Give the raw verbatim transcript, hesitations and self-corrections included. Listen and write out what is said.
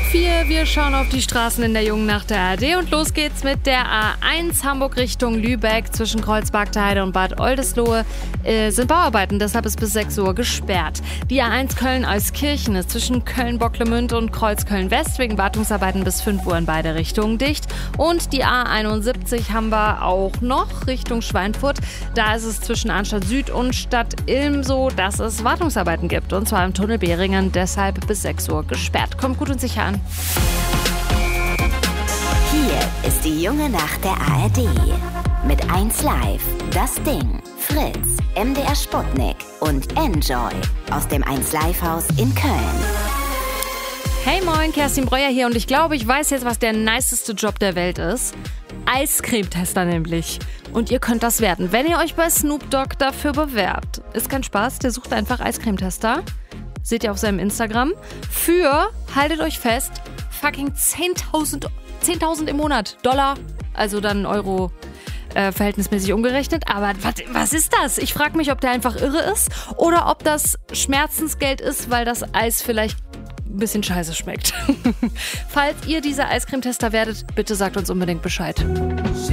vier, wir schauen auf die Straßen in der jungen Nacht der A R D und los geht's mit der A eins Hamburg Richtung Lübeck. Zwischen Kreuzberg-Heide und Bad Oldesloe äh, sind Bauarbeiten, deshalb ist bis sechs Uhr gesperrt. Die A eins Köln-Euskirchen ist zwischen Köln-Bocklemünd und Kreuz-Köln-West wegen Wartungsarbeiten bis fünf Uhr in beide Richtungen dicht. Und die A einundsiebzig haben wir auch noch Richtung Schweinfurt. Da ist es zwischen Arnstadt Süd und Stadt Ilm so, dass es Wartungsarbeiten gibt. Und zwar im Tunnel Behringen, deshalb bis sechs Uhr gesperrt. Kommt gut und sicher an. Hier ist die junge Nacht der A R D. Mit eins Live, Das Ding, Fritz, M D R Sputnik und Enjoy aus dem eins Live Haus in Köln. Hey moin, Kerstin Breuer hier und ich glaube, ich weiß jetzt, was der niceste Job der Welt ist. Eiscremetester nämlich. Und ihr könnt das werden, wenn ihr euch bei Snoop Dogg dafür bewerbt. Ist kein Spaß, der sucht einfach Eiscremetester. Seht ihr auf seinem Instagram. Für, haltet euch fest, fucking zehntausend im Monat. Dollar, also dann Euro äh, verhältnismäßig umgerechnet. Aber was, was ist das? Ich frage mich, ob der einfach irre ist oder ob das Schmerzensgeld ist, weil das Eis vielleicht ein bisschen scheiße schmeckt. Falls ihr dieser Eiscremetester werdet, bitte sagt uns unbedingt Bescheid.